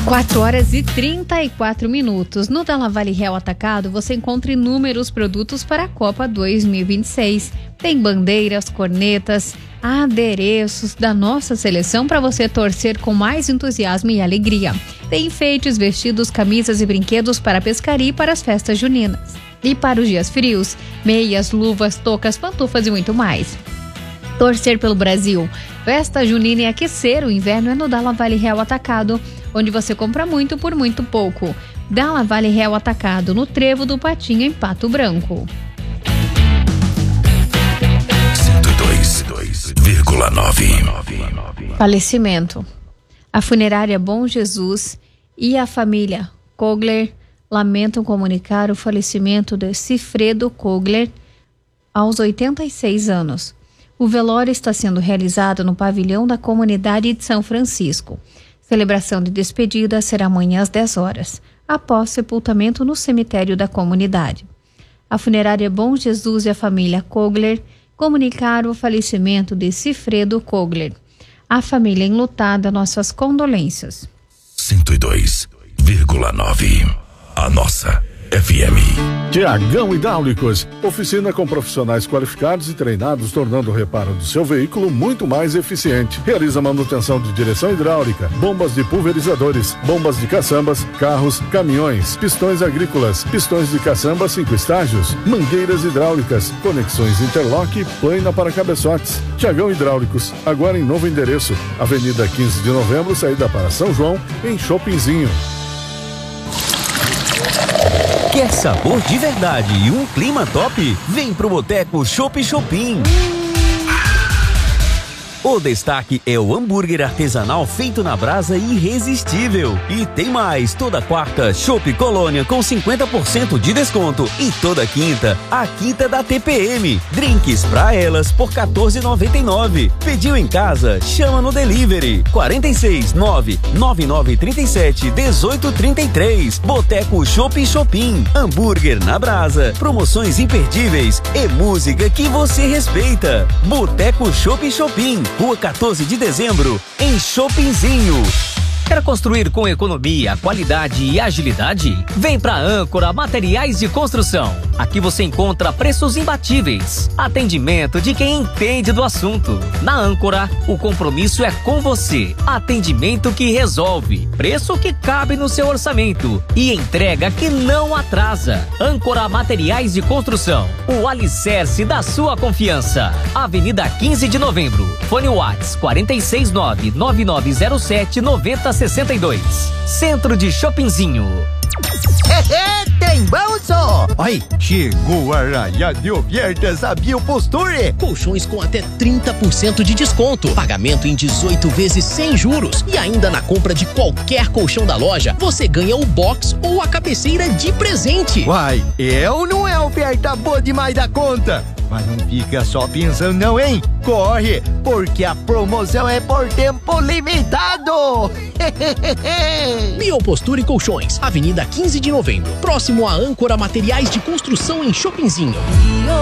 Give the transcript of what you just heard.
4h34. No Dalla Vale Real Atacado, você encontra inúmeros produtos para a Copa 2026. Tem bandeiras, cornetas, adereços da nossa seleção para você torcer com mais entusiasmo e alegria. Tem enfeites, vestidos, camisas e brinquedos para a pescaria e para as festas juninas. E para os dias frios, meias, luvas, toucas, pantufas e muito mais. Torcer pelo Brasil, festa junina e aquecer o inverno é no Dalla Vale Real Atacado, onde você compra muito por muito pouco. Dalla Vale Real Atacado, no Trevo do Patinho, em Pato Branco. 102,9. Falecimento. A funerária Bom Jesus e a família Kogler lamentam comunicar o falecimento de Cifredo Kogler aos 86 anos. O velório está sendo realizado no pavilhão da comunidade de São Francisco. Celebração de despedida será amanhã às 10 horas, após sepultamento no cemitério da comunidade. A funerária Bom Jesus e a família Kogler comunicaram o falecimento de Cifredo Kogler. A família enlutada, nossas condolências. 102,9. A nossa FM. Tiagão Hidráulicos, oficina com profissionais qualificados e treinados, tornando o reparo do seu veículo muito mais eficiente. Realiza manutenção de direção hidráulica, bombas de pulverizadores, bombas de caçambas, carros, caminhões, pistões agrícolas, pistões de caçamba 5 estágios, mangueiras hidráulicas, conexões interlock, plana para cabeçotes. Tiagão Hidráulicos, agora em novo endereço, Avenida 15 de Novembro, saída para São João, em Shoppingzinho. Quer sabor de verdade e um clima top? Vem pro Boteco Chopp Chopin. O destaque é o hambúrguer artesanal feito na brasa irresistível. E tem mais, toda quarta, Chopp Colônia com 50% de desconto. E toda quinta, a quinta da TPM. Drinks pra elas por R$14,99. Pediu em casa? Chama no delivery. 469-9937-1833. Boteco Chopp Chopin. Hambúrguer na brasa. Promoções imperdíveis e música que você respeita. Boteco Chopp Chopin. Rua 14 de Dezembro, em Shoppingzinho. Quer construir com economia, qualidade e agilidade? Vem pra Âncora Materiais de Construção. Aqui você encontra preços imbatíveis, atendimento de quem entende do assunto. Na Âncora, o compromisso é com você. Atendimento que resolve, preço que cabe no seu orçamento e entrega que não atrasa. Âncora Materiais de Construção, o alicerce da sua confiança. Avenida 15 de Novembro. Fone WhatsApp 469-9907-9062. Centro de Shoppingzinho. Tem bom só! Aí, chegou a raia de ofertas a Bioposture. Colchões com até 30% de desconto. Pagamento em 18 vezes sem juros. E ainda na compra de qualquer colchão da loja, você ganha o box ou a cabeceira de presente. Uai, não é oferta boa demais da conta. Mas não fica só pensando não, hein? Corre, porque a promoção é por tempo limitado. Bioposture Colchões, Avenida 15 de Novembro, próximo a Âncora Materiais de Construção em Shoppingzinho.